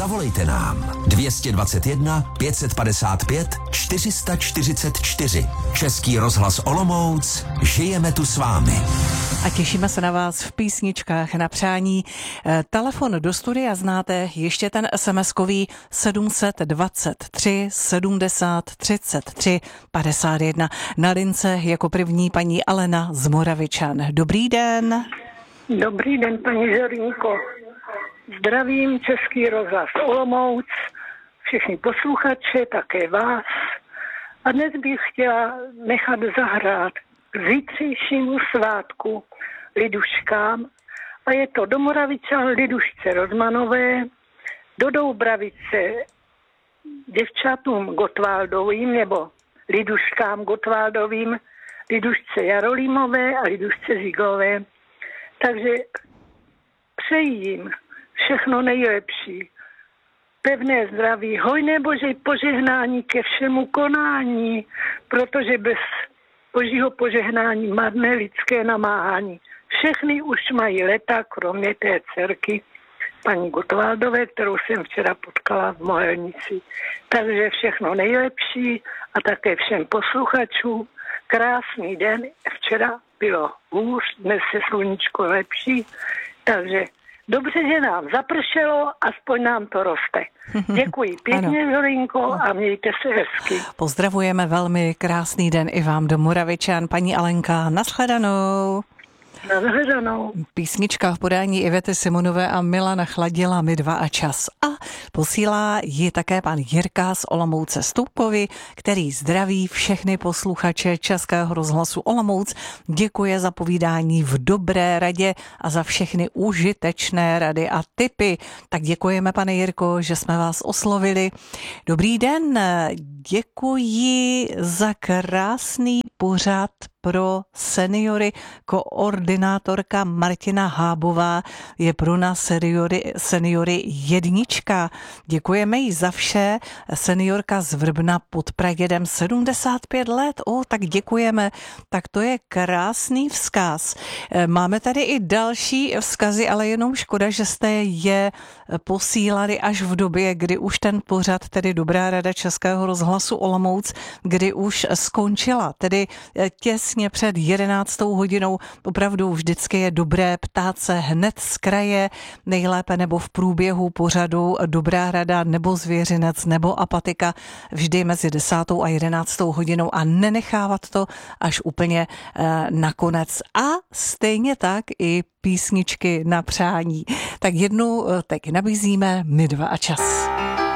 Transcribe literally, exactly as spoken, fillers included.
Zavolejte nám dvě stě dvacet jedna pět set padesát pět čtyři sta čtyřicet čtyři. Český rozhlas Olomouc, žijeme tu s vámi. A těšíme se na vás v písničkách na přání. Telefon do studia znáte, ještě ten es em eskový sedm set dvacet tři sedmdesát třicet tři padesát jedna. Na lince jako první paní Alena z Moravičan. Dobrý den. Dobrý den, paní Žorínko. Zdravím Český rozhlas Olomouc, všichni posluchače, také vás. A dnes bych chtěla nechat zahrát k zítřejšímu svátku liduškám. A je to do Moravičan lidušce Rozmanové, do Doubravice děvčatům Gottwaldovým nebo liduškám Gottwaldovým, lidušce Jarolímové a lidušce Ziglové. Takže přeji jim všechno nejlepší. Pevné zdraví, hojné Boží požehnání ke všemu konání, protože bez Božího požehnání marné lidské namáhání. Všechny už mají leta, kromě té dcerky paní Gottwaldové, kterou jsem včera potkala v Mohelnici. Takže všechno nejlepší a také všem posluchačům. Krásný den, včera bylo hůř, dnes je sluníčko lepší, takže dobře, že nám zapršelo, aspoň nám to roste. Děkuji pěkně, Žorinko, a mějte se hezky. Pozdravujeme, velmi krásný den i vám do Moravičan. Paní Alenka, nashledanou. Nashledanou. Písnička v podání Ivety Simonové a Milana Chladila, My dva a čas. A posílá ji také pan Jirka z Olomouce Stoupovi, který zdraví všechny posluchače Českého rozhlasu Olomouc. Děkuje za povídání v dobré radě a za všechny užitečné rady a tipy. Tak děkujeme, pane Jirko, že jsme vás oslovili. Dobrý den, děkuji za krásný pořad pro seniory. Koordinátorka Martina Hábová je pro nás seniory, seniory jednička. Děkujeme jí za vše. Seniorka z Vrbna pod Pradědem, sedmdesát pět let. O, tak děkujeme. Tak to je krásný vzkaz. Máme tady i další vzkazy, ale jenom škoda, že jste je posílali až v době, kdy už ten pořad, tedy Dobrá rada Českého rozhlasu Olomouc, kdy už skončila, tedy těsně před jedenáctou hodinou. Opravdu vždycky je dobré ptát se hned z kraje, nejlépe nebo v průběhu pořadu Dobrá rada nebo Zvěřinec nebo Apatika, vždy mezi desátou a jedenáctou hodinou a nenechávat to až úplně eh, nakonec. A stejně tak i písničky na přání. Tak jednu teď nabízíme My dva a čas.